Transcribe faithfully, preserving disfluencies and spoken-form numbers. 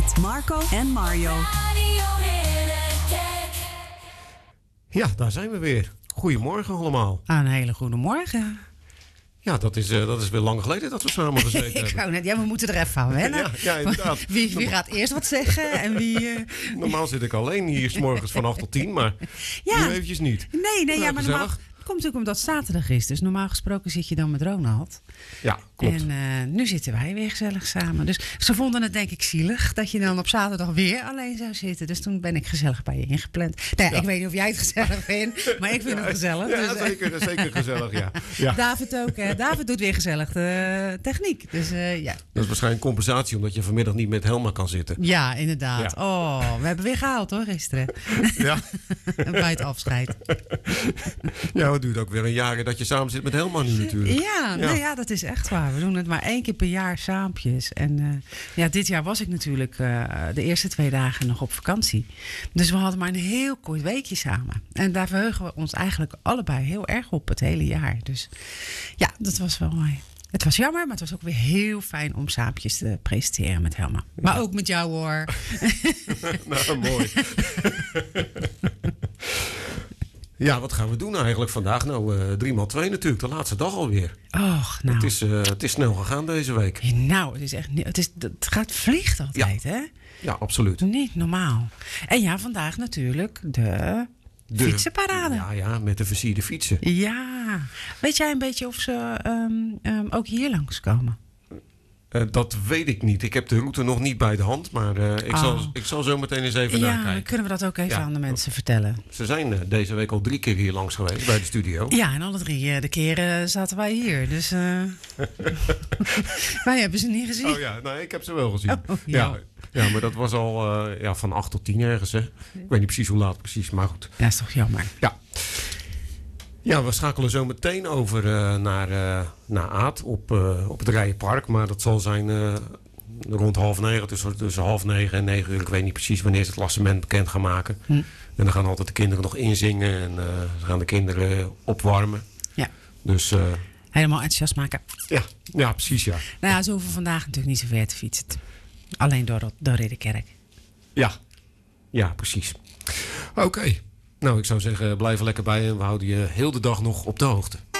met Marco en Mario. Ja, daar zijn we weer. Goedemorgen allemaal. Ah, een hele goede morgen. Ja, dat is, uh, dat is weer lang geleden dat we samen gezeten hebben. Ik wou net, ja, we moeten er even aan wennen. Ja, ja, inderdaad. Wie, wie gaat eerst wat zeggen en wie... Uh... Normaal zit ik alleen hier 's morgens van acht tot tien, maar ja. nu eventjes niet. Nee, nee, nou, ja, maar normaal... Het komt natuurlijk omdat het zaterdag is. Dus normaal gesproken zit je dan met Ronald. Ja, klopt. En uh, nu zitten wij weer gezellig samen. Dus ze vonden het denk ik zielig dat je dan op zaterdag weer alleen zou zitten. Dus toen ben ik gezellig bij je ingepland. Nou ja, ja. Ik weet niet of jij het gezellig vindt, maar ik vind ja, het gezellig. Ja, dus, zeker, zeker gezellig, ja. ja. David ook, hè. David doet weer gezellig de techniek. Dus uh, ja. Dat is waarschijnlijk compensatie omdat je vanmiddag niet met Helma kan zitten. Ja, inderdaad. Ja. Oh, we hebben weer gehaald hoor, gisteren. Ja. Bij het afscheid. Ja, het duurt ook weer een jaar dat je samen zit met Helma nu natuurlijk. Ja, ja. Nee, ja, dat is echt waar. We doen het maar één keer per jaar saampjes. En uh, ja, dit jaar was ik natuurlijk uh, de eerste twee dagen nog op vakantie. Dus we hadden maar een heel kort weekje samen. En daar verheugen we ons eigenlijk allebei heel erg op het hele jaar. Dus ja, dat was wel mooi. Het was jammer, maar het was ook weer heel fijn om saampjes te presenteren met Helma. Ja. Maar ook met jou hoor. Nou, mooi. Ja, wat gaan we doen eigenlijk vandaag? Nou, uh, drie maal twee natuurlijk, de laatste dag alweer. Och, nou. Het is, uh, het is snel gegaan deze week. Ja, nou, het is echt, het, is, het gaat vliegt altijd, ja. hè? Ja, absoluut. Niet normaal. En ja, vandaag natuurlijk de, de fietsenparade. Ja, ja, met de versierde fietsen. Ja. Weet jij een beetje of ze um, um, ook hier langskomen? Uh, dat weet ik niet. Ik heb de route nog niet bij de hand, maar uh, ik, oh. zal, ik zal zo meteen eens even ja, nakijken. Ja, dan kunnen we dat ook even ja. aan de mensen vertellen. Ze zijn uh, deze week al drie keer hier langs geweest bij de studio. Ja, en alle drie uh, de keren zaten wij hier. Dus uh... wij hebben ze niet gezien. Oh ja, nee, ik heb ze wel gezien. Oh, ja. Ja, ja, maar dat was al uh, ja, van acht tot tien ergens. Hè. Ik weet niet precies hoe laat precies, maar goed. Ja, is toch jammer. Ja. Ja, we schakelen zo meteen over uh, naar, uh, naar Aad op, uh, op het Rijenpark. Maar dat zal zijn uh, rond half negen, tussen, tussen half negen en negen uur. Ik weet niet precies wanneer ze het klassement bekend gaan maken. Hm. En dan gaan altijd de kinderen nog inzingen en uh, ze gaan de kinderen opwarmen. Ja. Dus, uh, helemaal enthousiast maken. Ja, ja, precies ja. Nou ja, ze hoeven vandaag natuurlijk niet zo ver te fietsen. Alleen door, door Ridderkerk. Ja, ja precies. Oké. Okay. Nou, ik zou zeggen, blijf er lekker bij en we houden je heel de dag nog op de hoogte.